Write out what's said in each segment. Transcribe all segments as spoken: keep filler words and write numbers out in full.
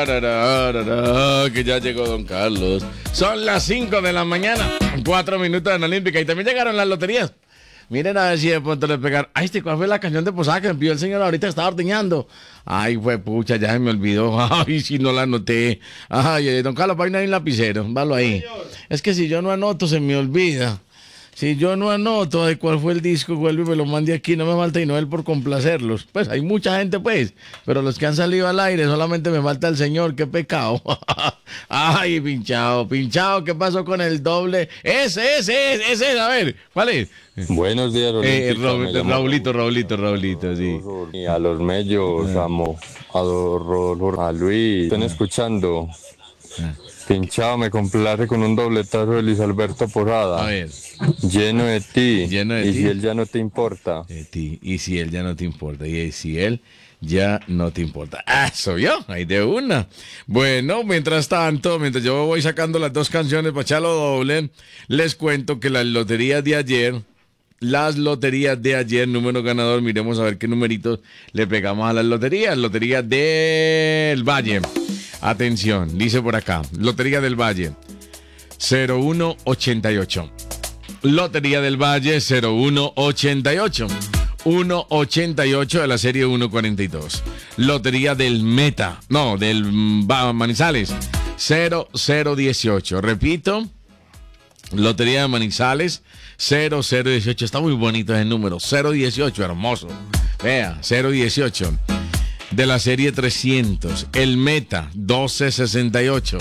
Tarararara, que ya llegó don Carlos. Son las cinco de la mañana, cuatro minutos en Olímpica. Y también llegaron las loterías. Miren a ver si de pronto le pegaron. Ay, este, ¿cuál fue la canción de Posada que me pidió el señor ahorita? Estaba ordeñando. Ay, fue pucha, ya se me olvidó. Ay, si no la anoté. Ay, don Carlos, vaina ahí un lapicero. Valo ahí. Es que si yo no anoto, se me olvida. Si yo no anoto de cuál fue el disco, vuelvo y me lo mande aquí. No me falta y no él por complacerlos. Pues hay mucha gente, pues. Pero los que han salido al aire, solamente me falta el señor. ¡Qué pecado! Ay, pinchado, pinchado. ¿Qué pasó con el doble? Ese, ese, ese, ese. A ver, ¿cuál es? Buenos días, eh, Raúl, Raulito, Raulito, Raulito, sí. Y a los mellos, ah. amo. A, Ro, a Luis. ¿Están escuchando? Ah. Pinchado, me complace con un dobletazo de Luis Alberto Posada. A ver. Lleno de ti. Lleno de y ti. Y si él ya no te importa. De ti. Y si él ya no te importa. Y si él ya no te importa. Ah, soy yo. Ahí de una. Bueno, mientras tanto, mientras yo voy sacando las dos canciones para echarlo doble, les cuento que las loterías de ayer, las loterías de ayer, número ganador, miremos a ver qué numeritos le pegamos a las loterías. Lotería del Valle. Atención, dice por acá, Lotería del Valle, cero uno ochenta y ocho. Lotería del Valle, cero uno ochenta y ocho. uno ochenta y ocho de la serie uno cuarenta y dos. Lotería del Meta, no, del Manizales, cero cero dieciocho. Repito, Lotería de Manizales, cero cero dieciocho. Está muy bonito ese número, cero dieciocho, hermoso. Vea, cero dieciocho. De la serie trescientos, el Meta, doce sesenta y ocho.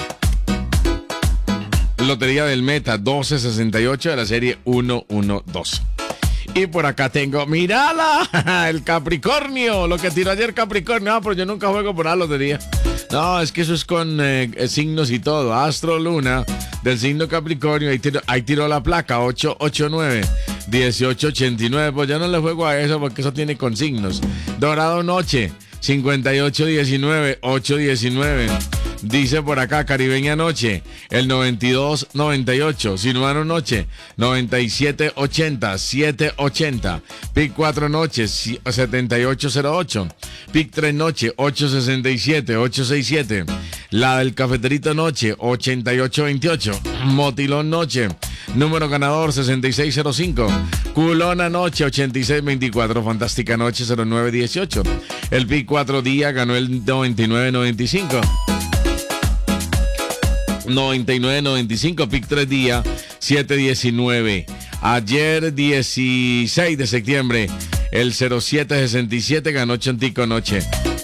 Lotería del Meta, doce sesenta y ocho de la serie ciento doce. Y por acá tengo, ¡mírala! El Capricornio, lo que tiró ayer Capricornio. Ah, pero yo nunca juego por la lotería. No, es que eso es con eh, signos y todo. Astro Luna, del signo Capricornio, ahí tiró, ahí tiró la placa, ocho ochenta y nueve, dieciocho ochenta y nueve. Pues yo no le juego a eso porque eso tiene consignos. Dorado Noche, cincuenta y ocho diecinueve, ocho diecinueve. Dice por acá, Caribeña Noche, el noventa y dos noventa y ocho. Sinuano Noche, noventa y siete ochenta, siete ochenta. Pic cuatro Noches, setenta y ocho cero ocho. Pic tres Noche, ocho sesenta y siete, ocho sesenta y siete. La del Cafeterito Noche, ochenta y ocho veintiocho. Motilón Noche, número ganador, sesenta y seis cero cinco. Culona Noche, ochenta y seis veinticuatro. Fantástica Noche, cero nueve dieciocho. El Pic cuatro Día ganó el noventa y nueve noventa y cinco. noventa y nueve noventa y cinco. Pic tres Día, siete diecinueve. Ayer dieciséis de septiembre, el cero siete sesenta y siete ganó Chontico Noche.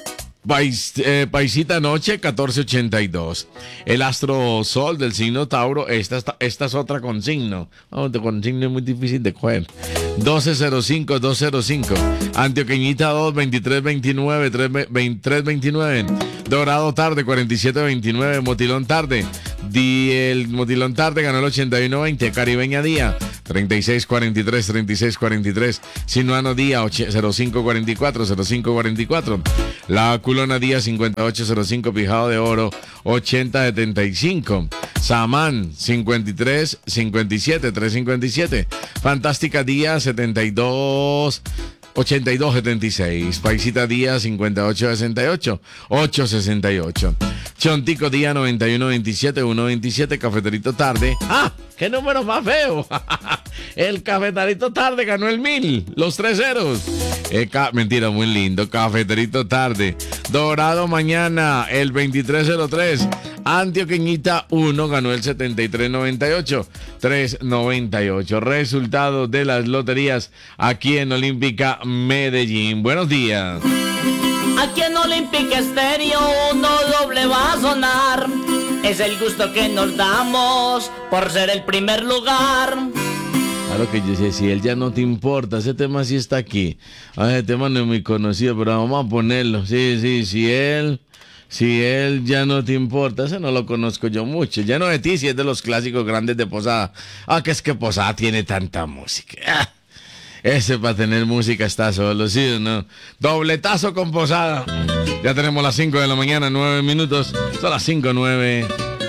Pais, eh, Paisita Noche, catorce ochenta y dos. El Astro Sol del signo Tauro, esta, esta, esta es otra con signo. Oh, de consigno es muy difícil de coger. doce cero cinco, doce cero cinco. Antioqueñita dos, veintitrés veintinueve, tres veintinueve. Dorado Tarde, cuarenta y siete veintinueve. Motilón Tarde, Di, el Motilón Tarde ganó el ochenta y uno veinte. Caribeña Día, treinta y seis cuarenta y tres, treinta y seis cuarenta y tres. Sinuano Día, cero cinco cuarenta y cuatro, cero cinco cuarenta y cuatro. La Culona Día, cincuenta y ocho cero cinco. Pijado de Oro, ochenta setenta y cinco. Samán, cincuenta y tres cincuenta y siete, tres cincuenta y siete. Fantástica Día, setenta y dos ochenta y dos setenta y seis. Paisita Día, cincuenta y ocho sesenta y ocho, ocho sesenta y ocho. Chontico Día, noventa y uno veintisiete, uno veintisiete. Cafeterito Tarde. ¡Ah! ¡Qué número más feo! El Cafeterito Tarde ganó el mil, los tres ceros. Eh, ca- mentira, muy lindo. Cafeterito Tarde. Dorado Mañana, el veintitrés cero tres. Antioqueñita uno ganó el setenta y tres noventa y ocho, tres noventa y ocho. Resultados de las loterías aquí en Olímpica Medellín. Buenos días. Aquí en Olímpica Estéreo uno doble va a sonar. Es el gusto que nos damos por ser el primer lugar. Claro que yo sé, si él ya no te importa, ese tema sí está aquí. Ah, ese tema no es muy conocido, pero vamos a ponerlo. Sí, sí, si él, si él ya no te importa, ese no lo conozco yo mucho. Ya no de ti, si es de los clásicos grandes de Posada. Ah, que es que Posada tiene tanta música. Ah, ese para tener música está solo, ¿sí o no? Dobletazo con Posada. Ya tenemos las cinco de la mañana, nueve minutos. Son las cinco nueve.